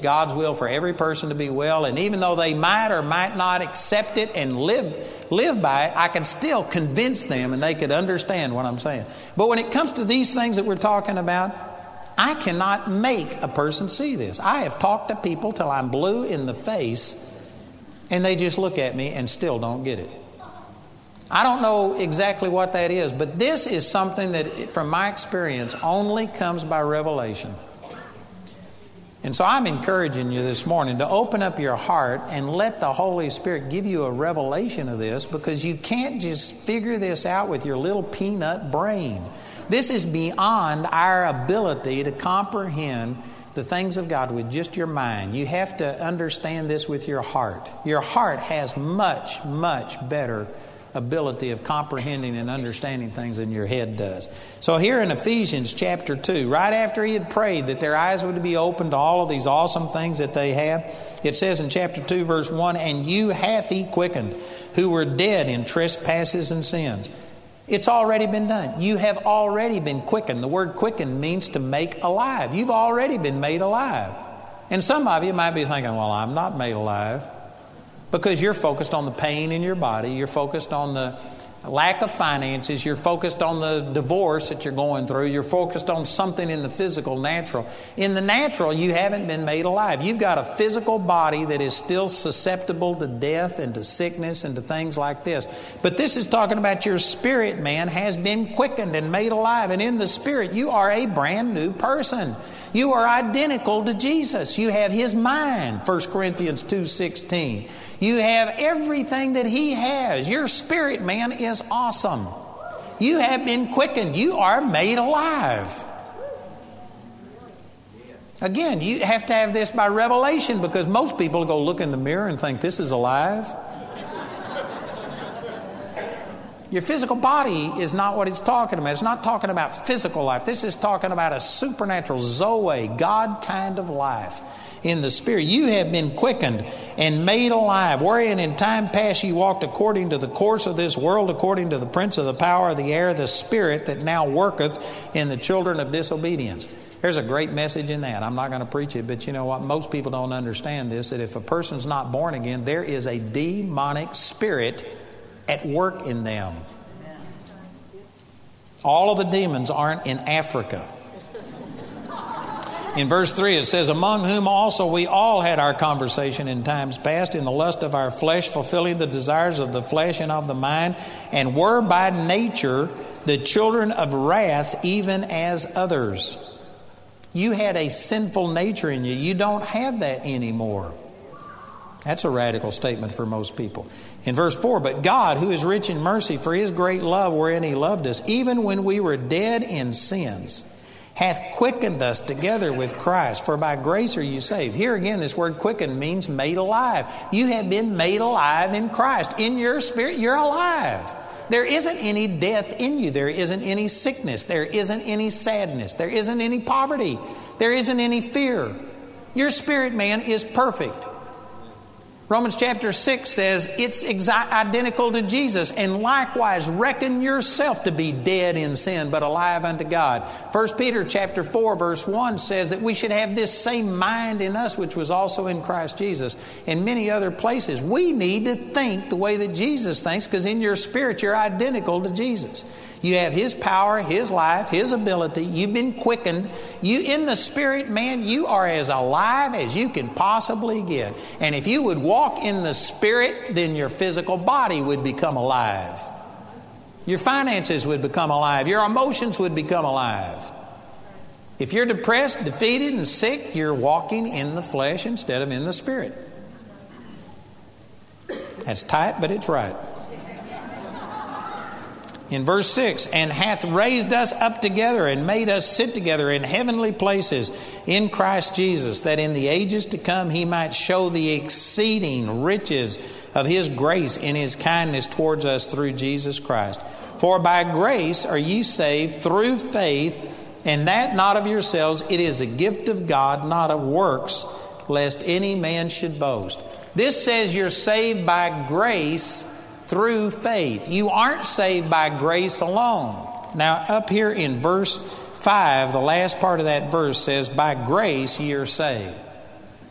God's will for every person to be well. And even though they might or might not accept it and live by it, I can still convince them and they could understand what I'm saying. But when it comes to these things that we're talking about, I cannot make a person see this. I have talked to people till I'm blue in the face and they just look at me and still don't get it. I don't know exactly what that is, but this is something that, from my experience, only comes by revelation. And so I'm encouraging you this morning to open up your heart and let the Holy Spirit give you a revelation of this, because you can't just figure this out with your little peanut brain. This is beyond our ability to comprehend the things of God with just your mind. You have to understand this with your heart. Your heart has much, much better ability of comprehending and understanding things than your head does. So here in Ephesians chapter 2, right after he had prayed that their eyes would be open to all of these awesome things that they have, it says in chapter 2 verse 1, "And you hath he quickened, who were dead in trespasses and sins." It's already been done. You have already been quickened. The word quicken means to make alive. You've already been made alive. And some of you might be thinking, well, I'm not made alive. Because you're focused on the pain in your body. You're focused on the lack of finances. You're focused on the divorce that you're going through. You're focused on something in the physical, natural. In the natural, you haven't been made alive. You've got a physical body that is still susceptible to death and to sickness and to things like this. But this is talking about your spirit, man, has been quickened and made alive. And in the spirit, you are a brand new person. You are identical to Jesus. You have his mind, 1 Corinthians 2:16. You have everything that he has. Your spirit, man, is awesome. You have been quickened. You are made alive. Again, you have to have this by revelation, because most people go look in the mirror and think, this is alive. Your physical body is not what it's talking about. It's not talking about physical life. This is talking about a supernatural Zoe, God kind of life. In the Spirit, you have been quickened and made alive, wherein in time past you walked according to the course of this world, according to the prince of the power of the air, the spirit that now worketh in the children of disobedience. There's a great message in that. I'm not going to preach it, but you know what? Most people don't understand this, that if a person's not born again, there is a demonic spirit at work in them. All of the demons aren't in Africa. In verse 3 it says, "Among whom also we all had our conversation in times past, in the lust of our flesh, fulfilling the desires of the flesh and of the mind, and were by nature the children of wrath, even as others." You had a sinful nature in you. You don't have that anymore. That's a radical statement for most people. In verse 4, "But God, who is rich in mercy, for his great love wherein he loved us, even when we were dead in sins, hath quickened us together with Christ. For by grace are you saved." Here again, this word quicken means made alive. You have been made alive in Christ. In your spirit, you're alive. There isn't any death in you. There isn't any sickness. There isn't any sadness. There isn't any poverty. There isn't any fear. Your spirit, man, is perfect. Romans chapter 6 says it's identical to Jesus. "And likewise reckon yourself to be dead in sin, but alive unto God." 1 Peter chapter 4 verse 1 says that we should have this same mind in us which was also in Christ Jesus. And many other places. We need to think the way that Jesus thinks, because in your spirit you're identical to Jesus. You have his power, his life, his ability. You've been quickened. You, in the spirit, man, you are as alive as you can possibly get. And if you would walk in the spirit, then your physical body would become alive. Your finances would become alive. Your emotions would become alive. If you're depressed, defeated, and sick, you're walking in the flesh instead of in the spirit. That's tight, but it's right. In verse 6, "And hath raised us up together and made us sit together in heavenly places in Christ Jesus, that in the ages to come he might show the exceeding riches of his grace in his kindness towards us through Jesus Christ. For by grace are ye saved through faith, and that not of yourselves, it is a gift of God, not of works, lest any man should boast." This says you're saved by grace through faith. You aren't saved by grace alone. Now, up here in verse 5, the last part of that verse says, "By grace ye are saved."